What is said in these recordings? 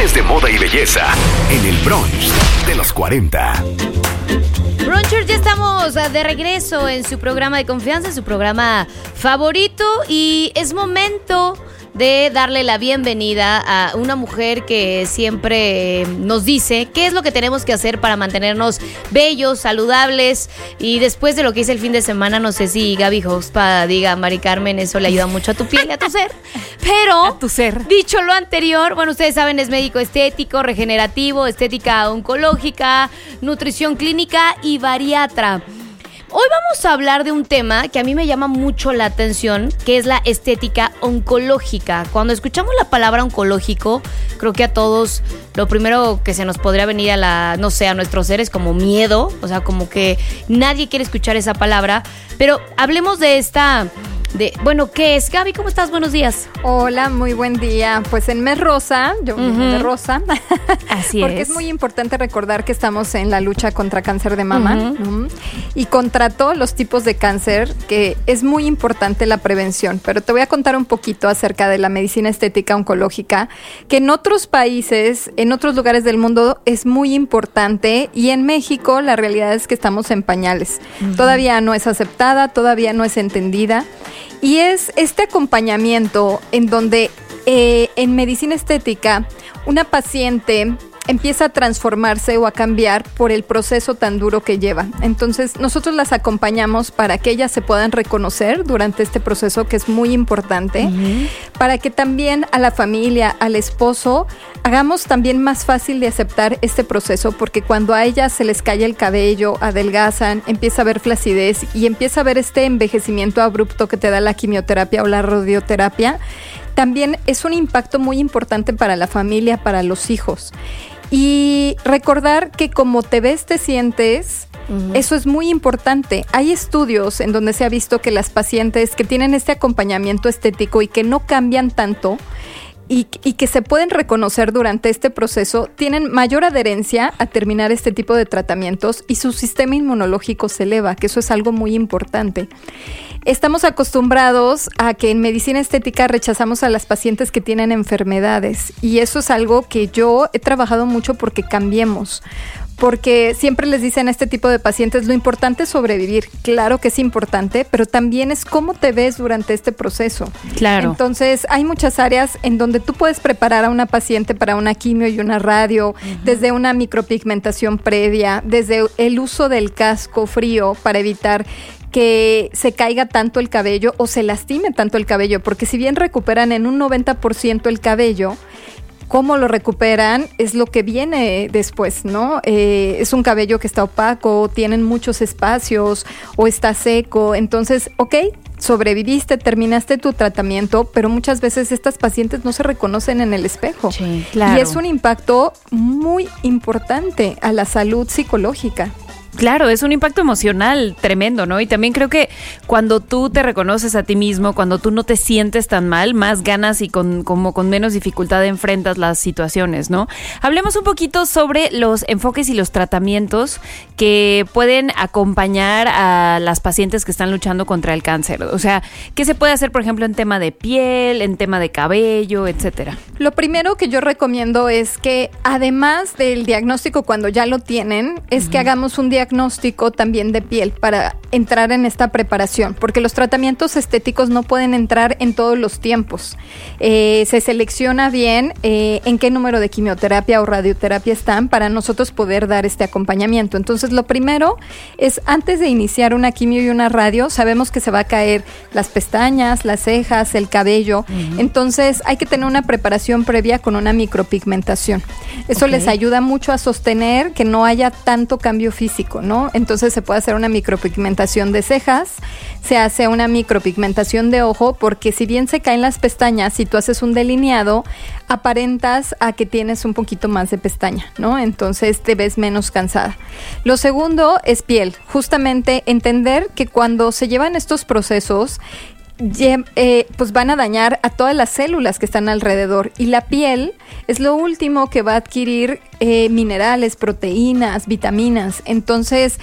Hablemos de moda y belleza en el brunch de los 40. Brunchers, ya estamos de regreso en su programa de confianza, en su programa favorito, y es momento de darle la bienvenida a una mujer que siempre nos dice qué es lo que tenemos que hacer para mantenernos bellos, saludables. Y después de lo que hice el fin de semana, no sé si Gaby Hospa diga, Mari Carmen, eso le ayuda mucho a tu piel y a tu ser. Pero, a tu ser. Dicho lo anterior, bueno, ustedes saben, es médico estético, regenerativo, estética oncológica, nutrición clínica y bariatra. Hoy vamos a hablar de un tema que a mí me llama mucho la atención, que es la estética oncológica. Cuando escuchamos la palabra oncológico, creo que a todos lo primero que se nos podría venir a nuestros seres como miedo, o sea, como que nadie quiere escuchar esa palabra, pero hablemos de ¿qué es? Gaby, ¿cómo estás? Buenos días. Hola, muy buen día. Pues en mes rosa, de rosa. Así porque es muy importante recordar que estamos en la lucha contra cáncer de mama y contra todos los tipos de cáncer, que es muy importante la prevención. Pero te voy a contar un poquito acerca de la medicina estética oncológica, que en otros países, en otros lugares del mundo es muy importante, y en México la realidad es que estamos en pañales. Todavía no es aceptada, todavía no es entendida. Y es este acompañamiento en donde en medicina estética una paciente empieza a transformarse o a cambiar por el proceso tan duro que lleva. Entonces, nosotros las acompañamos para que ellas se puedan reconocer durante este proceso, que es muy importante, para que también a la familia, al esposo, hagamos también más fácil de aceptar este proceso, porque cuando a ellas se les cae el cabello, adelgazan, empieza a haber flacidez y empieza a haber este envejecimiento abrupto que te da la quimioterapia o la radioterapia, también es un impacto muy importante para la familia, para los hijos. Y recordar que como te ves, te sientes, eso es muy importante. Hay estudios en donde se ha visto que las pacientes que tienen este acompañamiento estético y que no cambian tanto y que se pueden reconocer durante este proceso, tienen mayor adherencia a terminar este tipo de tratamientos y su sistema inmunológico se eleva, que eso es algo muy importante. Estamos acostumbrados a que en medicina estética rechazamos a las pacientes que tienen enfermedades, y eso es algo que yo he trabajado mucho porque cambiemos. Porque siempre les dicen a este tipo de pacientes, lo importante es sobrevivir. Claro que es importante, pero también es cómo te ves durante este proceso. Claro. Entonces, hay muchas áreas en donde tú puedes preparar a una paciente para una quimio y una radio, desde una micropigmentación previa, desde el uso del casco frío para evitar que se caiga tanto el cabello o se lastime tanto el cabello, porque si bien recuperan en un 90% el cabello, cómo lo recuperan es lo que viene después, ¿no? Es un cabello que está opaco, tienen muchos espacios o está seco. Entonces, sobreviviste, terminaste tu tratamiento, pero muchas veces estas pacientes no se reconocen en el espejo. Sí, claro. Y es un impacto muy importante a la salud psicológica. Claro, es un impacto emocional tremendo, ¿no? Y también creo que cuando tú te reconoces a ti mismo, cuando tú no te sientes tan mal, más ganas y con menos dificultad enfrentas las situaciones, ¿no? Hablemos un poquito sobre los enfoques y los tratamientos que pueden acompañar a las pacientes que están luchando contra el cáncer. O sea, ¿qué se puede hacer, por ejemplo, en tema de piel, en tema de cabello, etcétera? Lo primero que yo recomiendo es que, además del diagnóstico cuando ya lo tienen, es que hagamos un diagnóstico también de piel para entrar en esta preparación, porque los tratamientos estéticos no pueden entrar en todos los tiempos. Se selecciona bien en qué número de quimioterapia o radioterapia están para nosotros poder dar este acompañamiento. Entonces, lo primero es, antes de iniciar una quimio y una radio, sabemos que se va a caer las pestañas, las cejas, el cabello. Entonces, hay que tener una preparación previa con una micropigmentación. Eso les ayuda mucho a sostener que no haya tanto cambio físico, ¿no? Entonces se puede hacer una micropigmentación de cejas, se hace una micropigmentación de ojo, porque si bien se caen las pestañas, si tú haces un delineado, aparentas a que tienes un poquito más de pestaña, ¿no? Entonces te ves menos cansada. Lo segundo es piel, justamente entender que cuando se llevan estos procesos, pues van a dañar a todas las células que están alrededor, y la piel es lo último que va a adquirir minerales, proteínas, vitaminas. Entonces,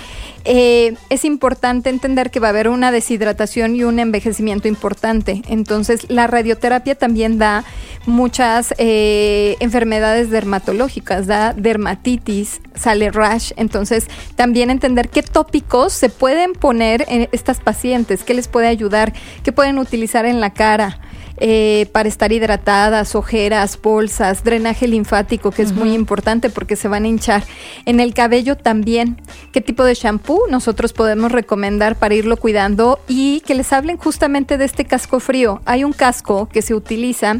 es importante entender que va a haber una deshidratación y un envejecimiento importante. Entonces, la radioterapia también da muchas enfermedades dermatológicas, da dermatitis, sale rash. Entonces, también entender qué tópicos se pueden poner en estas pacientes, qué les puede ayudar, qué pueden utilizar en la cara. Para estar hidratadas, ojeras, bolsas, drenaje linfático, que es muy importante porque se van a hinchar. En el cabello también, qué tipo de shampoo nosotros podemos recomendar para irlo cuidando y que les hablen justamente de este casco frío. Hay un casco que se utiliza.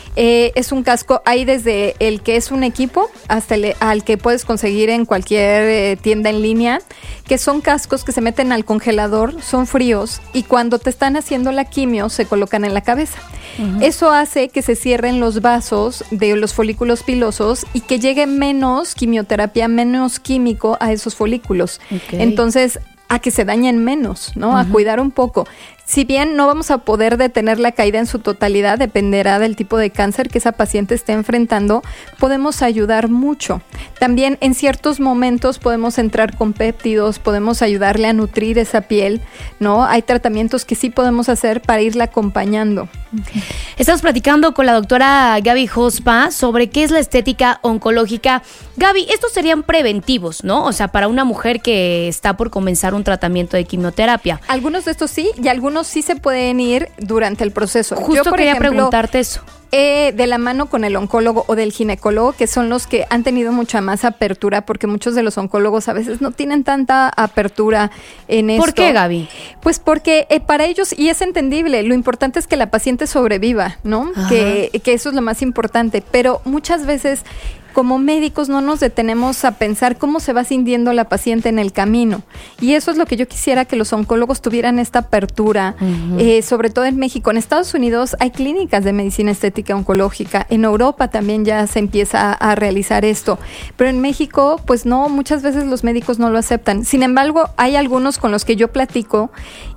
Es un casco, hay desde el que es un equipo hasta al que puedes conseguir en cualquier tienda en línea, que son cascos que se meten al congelador, son fríos y cuando te están haciendo la quimio se colocan en la cabeza. Eso hace que se cierren los vasos de los folículos pilosos y que llegue menos quimioterapia, menos químico a esos folículos. Okay. Entonces, a que se dañen menos, ¿no? A cuidar un poco. Si bien no vamos a poder detener la caída en su totalidad, dependerá del tipo de cáncer que esa paciente esté enfrentando, podemos ayudar mucho. También en ciertos momentos podemos entrar con péptidos, podemos ayudarle a nutrir esa piel, ¿no? Hay tratamientos que sí podemos hacer para irla acompañando. Estamos platicando con la doctora Gaby Jospa sobre qué es la estética oncológica. Gaby, estos serían preventivos, ¿no? O sea, para una mujer que está por comenzar un tratamiento de quimioterapia. Algunos de estos sí, y algunos sí se pueden ir durante el proceso. Justo yo, por ejemplo, preguntarte eso. De la mano con el oncólogo o del ginecólogo, que son los que han tenido mucha más apertura, porque muchos de los oncólogos a veces no tienen tanta apertura en esto. ¿Por qué, Gaby? Pues porque para ellos, y es entendible, lo importante es que la paciente sobreviva, ¿no? Que eso es lo más importante, pero muchas veces como médicos no nos detenemos a pensar cómo se va sintiendo la paciente en el camino. Y eso es lo que yo quisiera que los oncólogos tuvieran esta apertura, sobre todo en México. En Estados Unidos hay clínicas de medicina estética oncológica. En Europa también ya se empieza a realizar esto. Pero en México, pues no, muchas veces los médicos no lo aceptan. Sin embargo, hay algunos con los que yo platico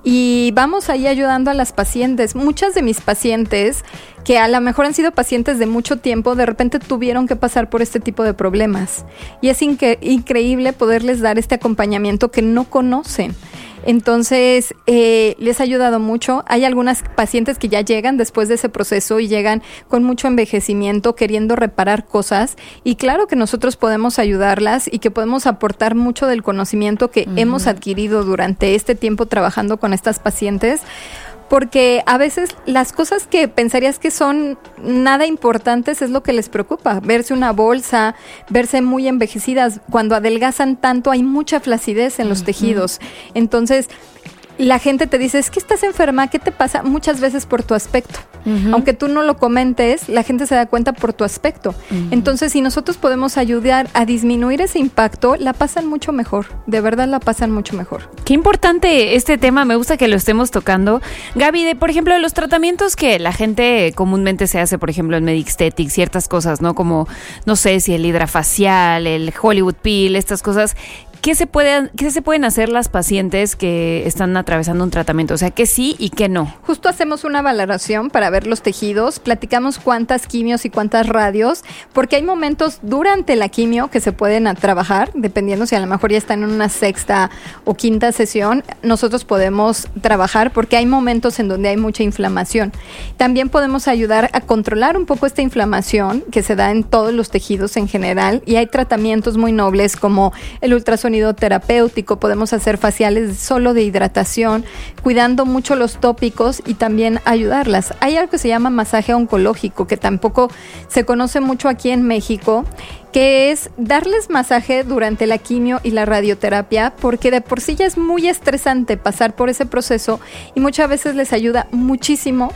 y vamos ahí ayudando a las pacientes. Muchas de mis pacientes, que a lo mejor han sido pacientes de mucho tiempo, de repente tuvieron que pasar por este tipo de problemas. Y es increíble poderles dar este acompañamiento que no conocen. Entonces, les ha ayudado mucho. Hay algunas pacientes que ya llegan después de ese proceso y llegan con mucho envejecimiento, queriendo reparar cosas. Y claro que nosotros podemos ayudarlas y que podemos aportar mucho del conocimiento que hemos adquirido durante este tiempo trabajando con estas pacientes. Porque a veces las cosas que pensarías que son nada importantes es lo que les preocupa. Verse una bolsa, verse muy envejecidas. Cuando adelgazan tanto hay mucha flacidez en los tejidos. Entonces, la gente te dice, es que estás enferma, ¿qué te pasa? Muchas veces por tu aspecto. Aunque tú no lo comentes, la gente se da cuenta por tu aspecto. Entonces, si nosotros podemos ayudar a disminuir ese impacto, la pasan mucho mejor. De verdad la pasan mucho mejor. Qué importante este tema, me gusta que lo estemos tocando. Gaby, por ejemplo, de los tratamientos que la gente comúnmente se hace, por ejemplo, en Medixtetic, ciertas cosas, ¿no? Como, no sé, si el hidrafacial, el Hollywood Peel, estas cosas. ¿Qué se pueden hacer las pacientes que están atravesando un tratamiento? O sea, ¿qué sí y qué no? Justo hacemos una valoración para ver los tejidos, platicamos cuántas quimios y cuántas radios, porque hay momentos durante la quimio que se pueden trabajar, dependiendo si a lo mejor ya están en una sexta o quinta sesión, nosotros podemos trabajar porque hay momentos en donde hay mucha inflamación. También podemos ayudar a controlar un poco esta inflamación que se da en todos los tejidos en general, y hay tratamientos muy nobles como el ultrasonido terapéutico, podemos hacer faciales solo de hidratación, cuidando mucho los tópicos y también ayudarlas. Hay algo que se llama masaje oncológico, que tampoco se conoce mucho aquí en México, que es darles masaje durante la quimio y la radioterapia, porque de por sí ya es muy estresante pasar por ese proceso y muchas veces les ayuda muchísimo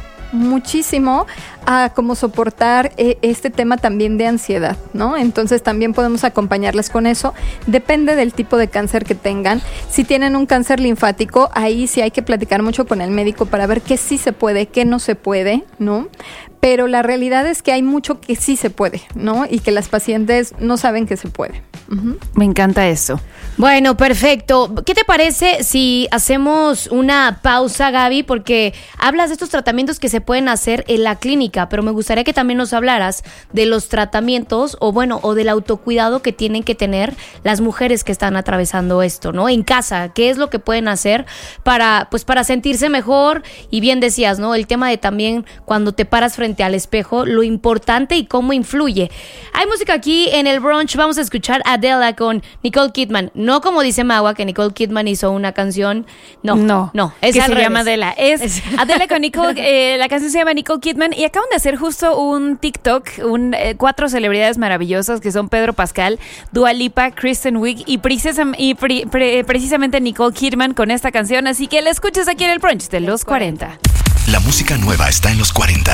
a como soportar este tema también de ansiedad, ¿no? Entonces también podemos acompañarles con eso. Depende del tipo de cáncer que tengan. Si tienen un cáncer linfático, ahí sí hay que platicar mucho con el médico para ver qué sí se puede, qué no se puede, ¿no? pero la realidad es que hay mucho que sí se puede, ¿no? Y que las pacientes no saben que se puede. Uh-huh. Me encanta eso. Bueno, perfecto. ¿Qué te parece si hacemos una pausa, Gaby? Porque hablas de estos tratamientos que se pueden hacer en la clínica, pero me gustaría que también nos hablaras de los tratamientos o del autocuidado que tienen que tener las mujeres que están atravesando esto, ¿no? En casa, ¿qué es lo que pueden hacer para sentirse mejor? Y bien decías, ¿no? El tema de también cuando te paras frente al espejo, lo importante y cómo influye. Hay música aquí en el brunch. Vamos a escuchar a Adele con Nicole Kidman. No como dice Magua, que Nicole Kidman hizo una canción. No. Es que al se revés. llama Adele. Es Adele con Nicole. La canción se llama Nicole Kidman y acaban de hacer justo un TikTok, 4 celebridades maravillosas que son Pedro Pascal, Dua Lipa, Kristen Wiig y precisamente Nicole Kidman con esta canción. Así que la escuchas aquí en el brunch de los 40. La música nueva está en los 40.